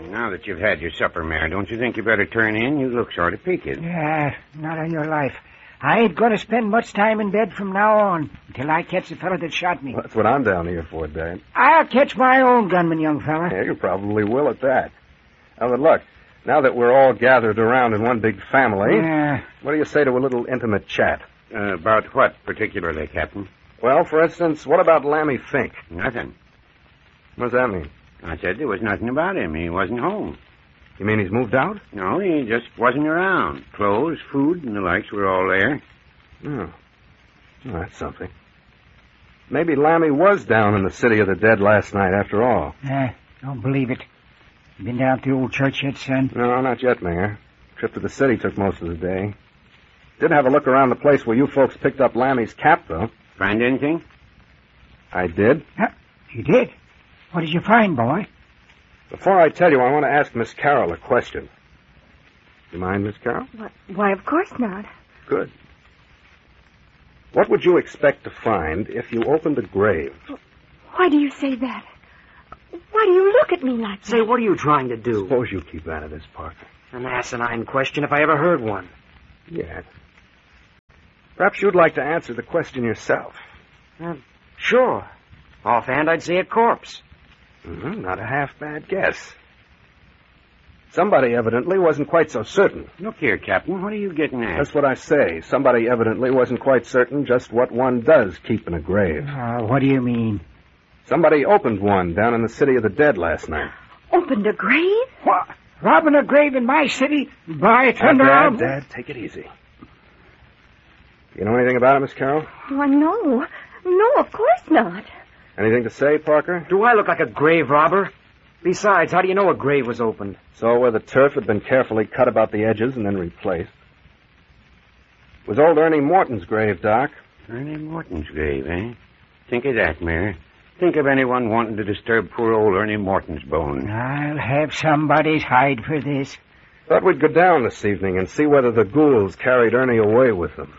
Now that you've had your supper, Mare, don't you think you better turn in? You look sort of peaked. Yeah, not on your life. I ain't going to spend much time in bed from now on until I catch the fellow that shot me. Well, that's what I'm down here for, Dad. I'll catch my own gunman, young fella. Yeah, you probably will at that. Now, but look, now that we're all gathered around in one big family, what do you say to a little intimate chat? About what particularly, Captain? Well, for instance, what about Lammy Fink? Nothing. What does that mean? I said there was nothing about him. He wasn't home. You mean he's moved out? No, he just wasn't around. Clothes, food, and the likes were all there. Oh. Well, that's something. Maybe Lammy was down in the City of the Dead last night after all. Don't believe it. You been down to the old church yet, son? No, not yet, Mayor. Trip to the city took most of the day. Did have a look around the place where you folks picked up Lammy's cap, though. Find anything? I did. You did? What did you find, boy? Before I tell you, I want to ask Miss Carroll a question. You mind, Miss Carroll? Why, of course not. Good. What would you expect to find if you opened a grave? Why do you say that? Why do you look at me like that? Say, what are you trying to do? Suppose you keep out of this, Parker. An asinine question if I ever heard one. Yes. Perhaps you'd like to answer the question yourself. Sure. Offhand, I'd say a corpse. Not a half-bad guess. Somebody evidently wasn't quite so certain. Look here, Captain. What are you getting at? That's what I say. Somebody evidently wasn't quite certain just what one does keep in a grave. What do you mean? Somebody opened one down in the City of the Dead last night. Opened a grave? What? Robbing a grave in my city? By thunder... Dad, take it easy. You know anything about it, Miss Carroll? Why, no. No, of course not. Anything to say, Parker? Do I look like a grave robber? Besides, how do you know a grave was opened? So where the turf had been carefully cut about the edges and then replaced. It was old Ernie Morton's grave, Doc. Ernie Morton's grave, eh? Think of that, Mayor. Think of anyone wanting to disturb poor old Ernie Morton's bones. I'll have somebody's hide for this. Thought we'd go down this evening and see whether the ghouls carried Ernie away with them.